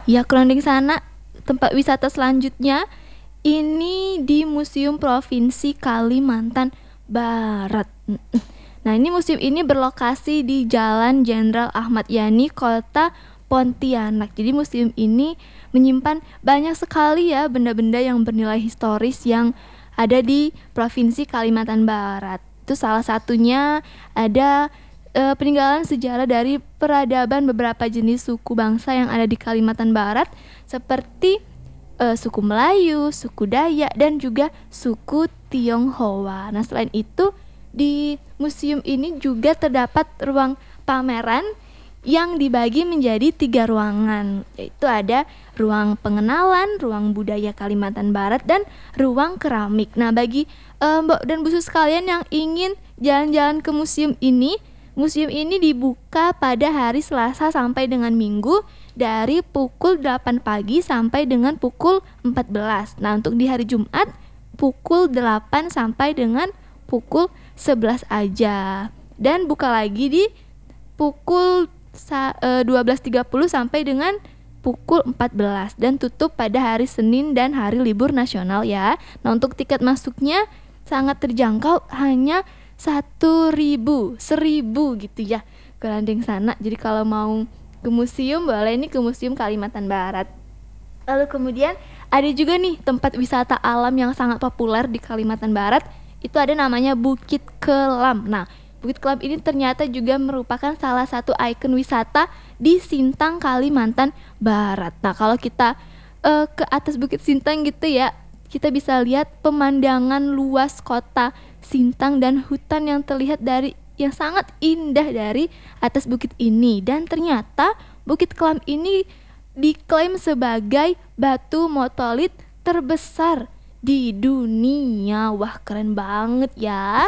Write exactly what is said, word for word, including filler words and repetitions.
Ya, kurang sana tempat wisata selanjutnya ini di Museum Provinsi Kalimantan Barat. Nah, ini museum ini berlokasi di Jalan Jenderal Ahmad Yani, Kota Pontianak. Jadi museum ini menyimpan banyak sekali ya benda-benda yang bernilai historis yang ada di Provinsi Kalimantan Barat. Itu salah satunya ada e, peninggalan sejarah dari peradaban beberapa jenis suku bangsa yang ada di Kalimantan Barat seperti e, suku Melayu, suku Dayak, dan juga suku Tionghoa. Nah, selain itu di museum ini juga terdapat ruang pameran yang dibagi menjadi tiga ruangan, yaitu ada ruang pengenalan, ruang budaya Kalimantan Barat, dan ruang keramik. Nah, bagi uh, Mbak dan Bu Sus sekalian yang ingin jalan-jalan ke museum ini, museum ini dibuka pada hari Selasa sampai dengan Minggu dari pukul delapan pagi sampai dengan pukul empat belas. Nah, untuk di hari Jumat pukul delapan sampai dengan pukul sebelas aja, dan buka lagi di pukul dua belas tiga puluh sampai dengan pukul empat belas, dan tutup pada hari Senin dan hari libur nasional ya. Nah, untuk tiket masuknya sangat terjangkau, hanya satu ribu, seribu gitu ya ke sana. Jadi kalau mau ke museum boleh nih ke Museum Kalimantan Barat. Lalu kemudian ada juga nih tempat wisata alam yang sangat populer di Kalimantan Barat, itu ada namanya Bukit Kelam. Nah, Bukit Kelam ini ternyata juga merupakan salah satu ikon wisata di Sintang, Kalimantan Barat. Nah, kalau kita uh, ke atas Bukit Sintang gitu ya, kita bisa lihat pemandangan luas kota Sintang dan hutan yang terlihat dari yang sangat indah dari atas bukit ini. Dan ternyata Bukit Kelam ini diklaim sebagai batu motolit terbesar di dunia. Wah, keren banget ya.